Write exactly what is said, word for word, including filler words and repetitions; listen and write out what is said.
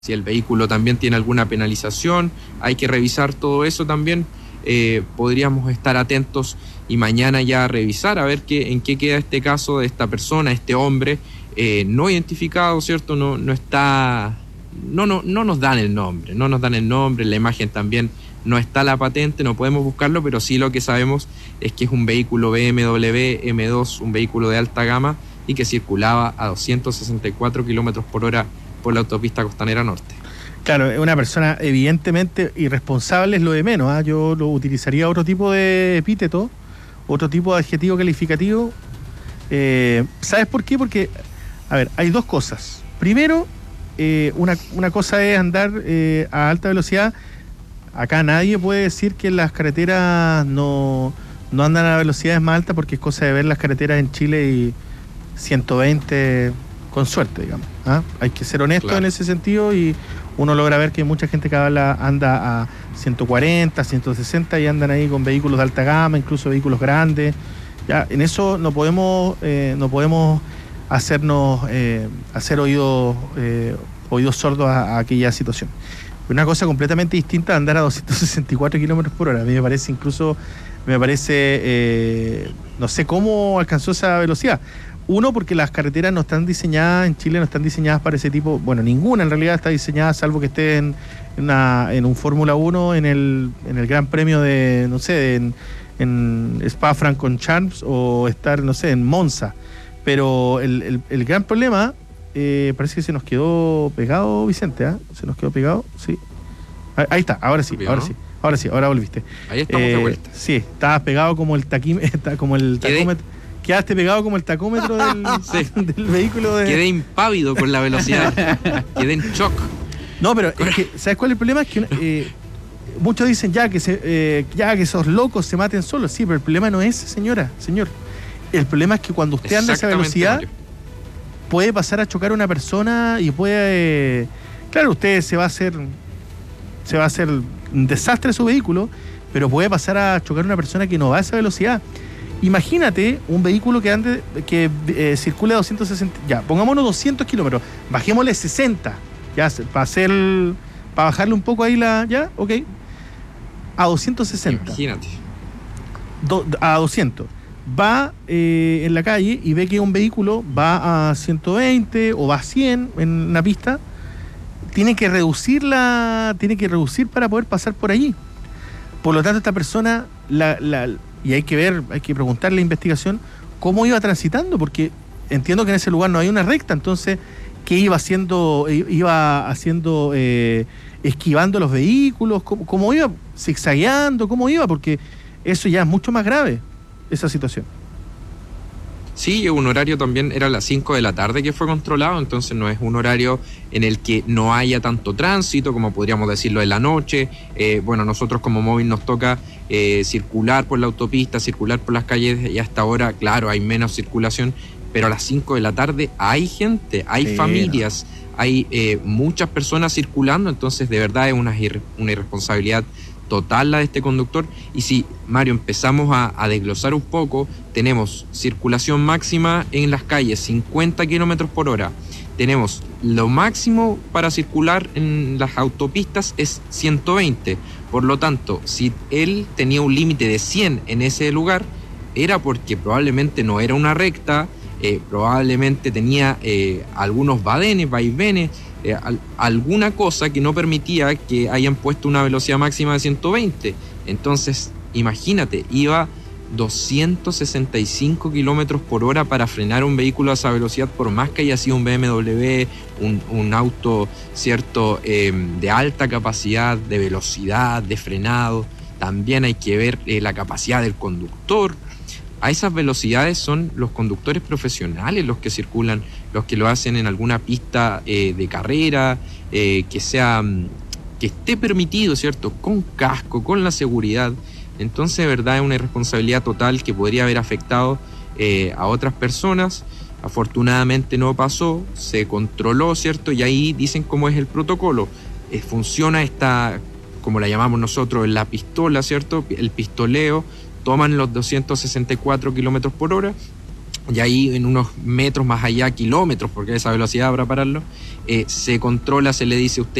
si el vehículo también tiene alguna penalización, hay que revisar todo eso también. Eh, podríamos estar atentos y mañana ya revisar a ver qué, en qué queda este caso de esta persona, este hombre eh, no identificado, ¿cierto? No, no está, no, no, no nos dan el nombre, no nos dan el nombre, en la imagen también no está la patente, no podemos buscarlo, pero sí lo que sabemos es que es un vehículo B M W M dos, un vehículo de alta gama y que circulaba a doscientos sesenta y cuatro kilómetros por hora por la autopista Costanera Norte. Claro, es una persona evidentemente irresponsable, es lo de menos, ¿eh? Yo lo utilizaría otro tipo de epíteto, otro tipo de adjetivo calificativo. Eh, ¿Sabes por qué? Porque, a ver, hay dos cosas. Primero, eh, una, una cosa es andar eh, a alta velocidad. Acá nadie puede decir que las carreteras no, no andan a velocidades más altas, porque es cosa de ver las carreteras en Chile y ciento veinte con suerte, digamos. ¿Ah? Hay que ser honesto, claro, en ese sentido, y uno logra ver que mucha gente que habla anda a ciento cuarenta, ciento sesenta y andan ahí con vehículos de alta gama, incluso vehículos grandes. Ya, en eso no podemos, eh, no podemos hacernos eh, hacer oídos eh, oídos sordos a, a aquella situación. Una cosa completamente distinta, andar a doscientos sesenta y cuatro kilómetros por hora. A mí me parece incluso, me parece, eh, no sé cómo alcanzó esa velocidad. Uno, porque las carreteras no están diseñadas, en Chile no están diseñadas para ese tipo, bueno, ninguna en realidad está diseñada, salvo que esté en, en, una, en un Fórmula uno, en el, en el Gran Premio de, no sé, en, en Spa-Francorchamps o estar, no sé, en Monza. Pero el, el, el gran problema, eh, parece que se nos quedó pegado, Vicente, ¿eh? Se nos quedó pegado, sí. Ahí está, ahora sí, ahora sí, ahora sí, ahora volviste. Ahí estamos eh, de vuelta. Sí, estabas pegado como el taquímetro, como el tacómetro. Quedaste pegado como el tacómetro del, sí, del vehículo. De... Quedé impávido con la velocidad. Quedé en shock. No, pero es que, ¿sabes cuál es el problema? Es que eh, muchos dicen ya que se, eh, ya que esos locos se maten solos. Sí, pero el problema no es, señora, señor. El problema es que cuando usted anda a esa velocidad, Mario, puede pasar a chocar a una persona y puede... Eh, claro, usted se va a hacer... Se va a hacer un desastre su vehículo, pero puede pasar a chocar a una persona que no va a esa velocidad. Imagínate un vehículo que ande, que eh, circule a doscientos sesenta, ya, pongámonos doscientos kilómetros, bajémosle sesenta, ya, para hacer, para bajarle un poco ahí la, ya, ok, a doscientos sesenta. Imagínate. Do, a doscientos. Va eh, en la calle y ve que un vehículo va a ciento veinte o va a cien en la pista, tiene que reducirla, tiene que reducir para poder pasar por allí. Por lo tanto, esta persona, la, la y hay que ver, hay que preguntarle a la investigación cómo iba transitando, porque entiendo que en ese lugar no hay una recta, entonces, ¿qué iba haciendo? ¿Iba haciendo, eh, esquivando los vehículos? ¿Cómo, cómo iba? ¿Zigzagueando? ¿Cómo iba? Porque eso ya es mucho más grave, esa situación. Sí, un horario también era a las cinco de la tarde que fue controlado, entonces no es un horario en el que no haya tanto tránsito, como podríamos decirlo en la noche. Eh, bueno, nosotros como móvil nos toca eh, circular por la autopista, circular por las calles, y hasta ahora, claro, hay menos circulación, pero a las cinco de la tarde hay gente, hay sí, familias, no. hay eh, muchas personas circulando, entonces de verdad es una, irre- una irresponsabilidad total la de este conductor. Y si, Mario, empezamos a, a desglosar un poco, tenemos circulación máxima en las calles, cincuenta kilómetros por hora. Tenemos lo máximo para circular en las autopistas es ciento veinte. Por lo tanto, si él tenía un límite de cien en ese lugar, era porque probablemente no era una recta, eh, probablemente tenía eh, algunos vadenes, vaivenes, Eh, al, alguna cosa que no permitía que hayan puesto una velocidad máxima de ciento veinte. Entonces, imagínate, iba doscientos sesenta y cinco kilómetros por hora para frenar un vehículo a esa velocidad, por más que haya sido un B M W, un, un auto, cierto, eh, de alta capacidad, de velocidad, de frenado. También hay que ver eh, la capacidad del conductor. A esas velocidades son los conductores profesionales los que circulan, los que lo hacen en alguna pista eh, de carrera, eh, que sea, que esté permitido, ¿cierto? Con casco, con la seguridad. Entonces, de verdad, es una irresponsabilidad total que podría haber afectado eh, a otras personas. Afortunadamente no pasó, se controló, ¿cierto? Y ahí dicen cómo es el protocolo. Eh, funciona esta, como la llamamos nosotros, la pistola, ¿cierto? El pistoleo. Toman los doscientos sesenta y cuatro kilómetros por hora, y ahí en unos metros más allá, kilómetros, porque a esa velocidad para pararlo, eh, se controla, se le dice a usted